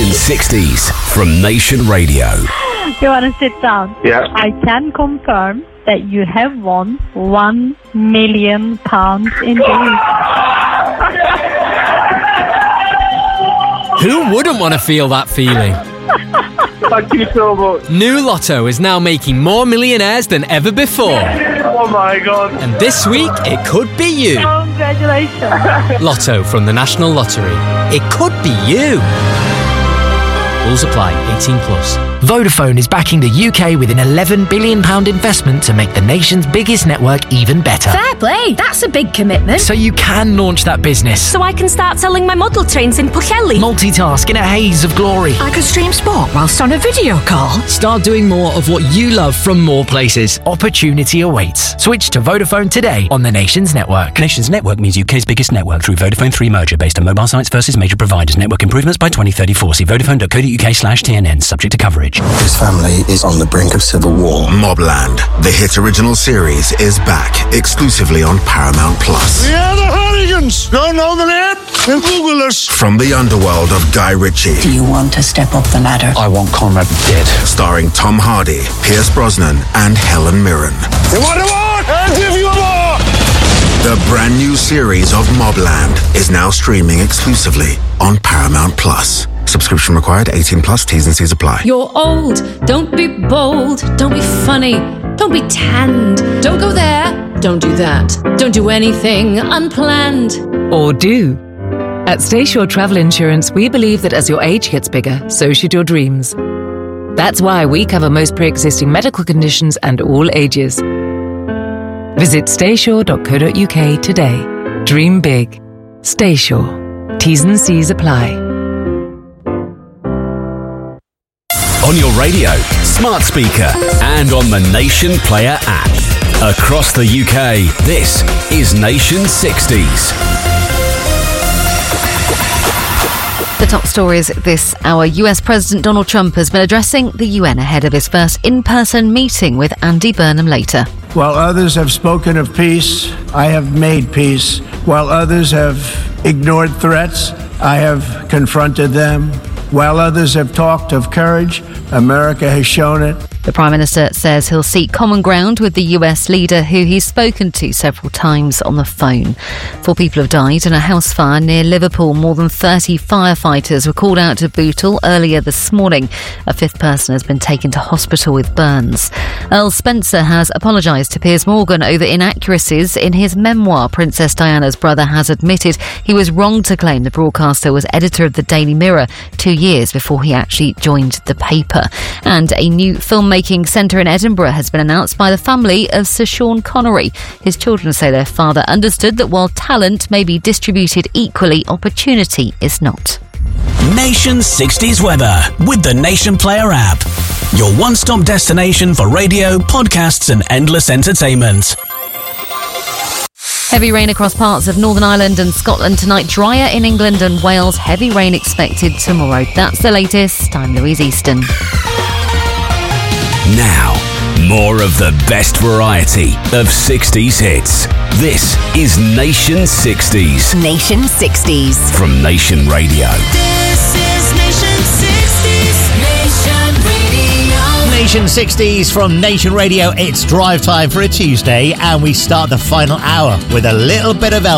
Nation's 60s from Nation Radio. You want to sit down? Yeah. I can confirm that you have won £1 million indeed. Who wouldn't want to feel that feeling? Thank you so much. New Lotto is now making more millionaires than ever before. Oh my God. And this week, it could be you. Congratulations. Lotto from the National Lottery. It could be you. Rules apply. 18 plus. Vodafone is backing the UK with an £11 billion investment to make the nation's biggest network even better. Fair play, that's a big commitment. So you can launch that business. So I can start selling my model trains in Pwllheli. Multitask in a haze of glory. I could stream sport whilst on a video call. Start doing more of what you love from more places. Opportunity awaits. Switch to Vodafone today on the Nation's network. Nation's network means UK's biggest network through Vodafone 3 merger based on mobile sites versus major providers. Network improvements by 2034. See vodafone.co.uk/TNN. Subject to coverage. His family is on the brink of civil war. Mobland, the hit original series, is back exclusively on Paramount Plus. We are the Hooligans. Don't know the name? Then Google us. From the underworld of Guy Ritchie. Do you want to step up the ladder? I want Conrad dead. Starring Tom Hardy, Pierce Brosnan, and Helen Mirren. You want more? I'll give you more. The brand new series of Mobland is now streaming exclusively on Paramount Plus. Subscription required, 18 plus, T's and C's apply. You're old, don't be bold, don't be funny, don't be tanned, don't go there, don't do that, don't do anything unplanned. Or do. At Stayshore Travel Insurance, we believe that as your age gets bigger, so should your dreams. That's why we cover most pre-existing medical conditions and all ages. Visit stayshore.co.uk today. Dream big. Stayshore. T's and C's apply. On your radio, smart speaker, and on the Nation Player app. Across the UK, this is Nation 60s. The top stories this hour. US President Donald Trump has been addressing the UN ahead of his first in-person meeting with Andy Burnham later. While others have spoken of peace, I have made peace. While others have ignored threats, I have confronted them. While others have talked of courage, America has shown it. The Prime Minister says he'll seek common ground with the US leader, who he's spoken to several times on the phone. 4 people have died in a house fire near Liverpool. More than 30 firefighters were called out to Bootle earlier this morning. A 5th person has been taken to hospital with burns. Earl Spencer has apologised to Piers Morgan over inaccuracies in his memoir. Princess Diana's brother has admitted he was wrong to claim the broadcaster was editor of the Daily Mirror 2 years before he actually joined the paper. And a new filmmaking centre in Edinburgh has been announced by the family of Sir Sean Connery. His children say their father understood that while talent may be distributed equally, opportunity is not. Nation 60s weather with the Nation Player app. Your one-stop destination for radio, podcasts and endless entertainment. Heavy rain across parts of Northern Ireland and Scotland tonight. Drier in England and Wales. Heavy rain expected tomorrow. That's the latest. I'm Louise Easton. Now, more of the best variety of 60s hits. This is Nation 60s. Nation 60s. From Nation Radio. This is Nation 60s. Nation Radio. Nation 60s from Nation Radio. It's drive time for a Tuesday, and we start the final hour with a little bit of Elvis.